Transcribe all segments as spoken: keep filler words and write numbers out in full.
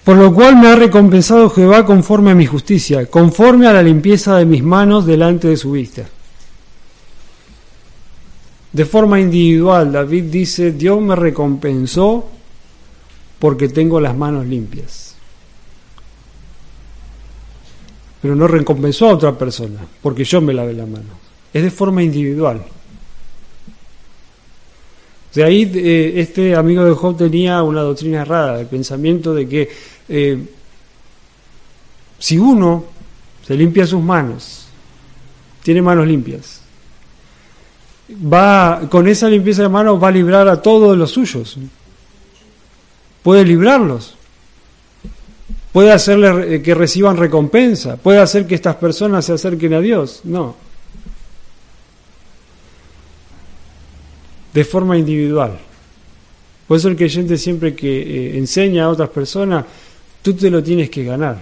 Por lo cual me ha recompensado Jehová conforme a mi justicia, conforme a la limpieza de mis manos delante de su vista. De forma individual, David dice, Dios me recompensó porque tengo las manos limpias. Pero no recompensó a otra persona, porque yo me lavé las manos. Es de forma individual. De ahí eh, este amigo de Job tenía una doctrina errada, el pensamiento de que eh, si uno se limpia sus manos, tiene manos limpias, va con esa limpieza de manos va a librar a todos los suyos, puede librarlos, puede hacerle que reciban recompensa, puede hacer que estas personas se acerquen a Dios. No, de forma individual. Por eso el creyente siempre que eh, enseña a otras personas, tú te lo tienes que ganar.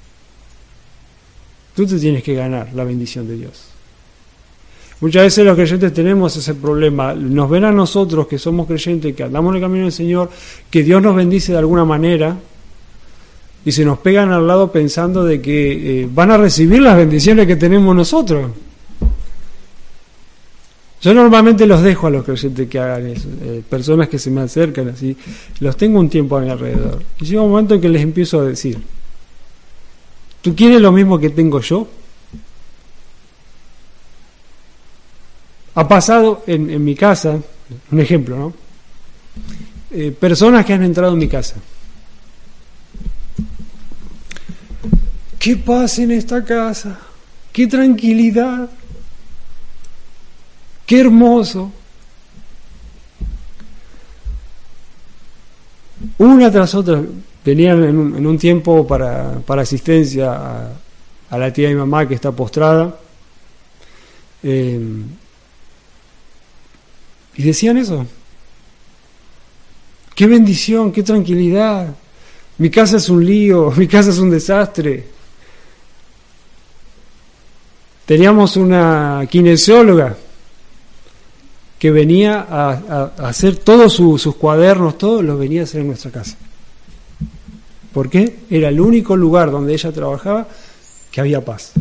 Tú te tienes que ganar la bendición de Dios. Muchas veces los creyentes tenemos ese problema. Nos ven a nosotros que somos creyentes, que andamos en el camino del Señor, que Dios nos bendice de alguna manera, y se nos pegan al lado pensando de que eh, van a recibir las bendiciones que tenemos nosotros. Yo normalmente los dejo a los creyentes que hagan eso, eh, personas que se me acercan así, los tengo un tiempo a mi alrededor. Y llega un momento en que les empiezo a decir, ¿tú quieres lo mismo que tengo yo? Ha pasado en, en mi casa, un ejemplo, ¿no? Eh, personas que han entrado en mi casa. ¿Qué pasa en esta casa? ¡Qué tranquilidad! ¡Qué hermoso! Una tras otra venían en un, en un tiempo para, para asistencia a, a la tía de mi mamá que está postrada, eh, y decían eso. ¡Qué bendición! ¡Qué tranquilidad! Mi casa es un lío, mi casa es un desastre. Teníamos una kinesióloga que venía a, a, a hacer todos su, sus cuadernos, todo lo venía a hacer en nuestra casa. ¿Por qué? Era el único lugar donde ella trabajaba que había paz.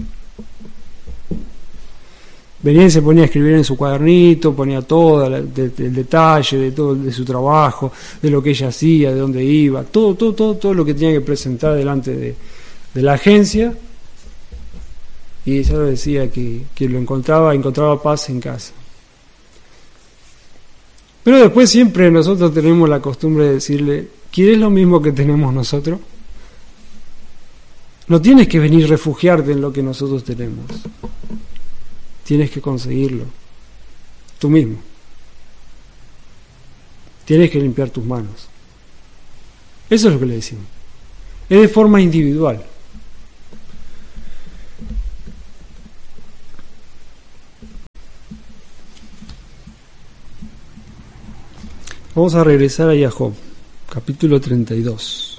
Venía y se ponía a escribir en su cuadernito, ponía todo el de, de, detalle de todo de su trabajo, de lo que ella hacía, de dónde iba, todo, todo, todo, todo lo que tenía que presentar delante de, de la agencia. Y ella decía que, que lo encontraba, encontraba paz en casa. Pero después siempre nosotros tenemos la costumbre de decirle, ¿quieres lo mismo que tenemos nosotros? No tienes que venir a refugiarte en lo que nosotros tenemos. Tienes que conseguirlo tú mismo. Tienes que limpiar tus manos. Eso es lo que le decimos. Es de forma individual. Vamos a regresar ahí a Job, capítulo treinta y dos.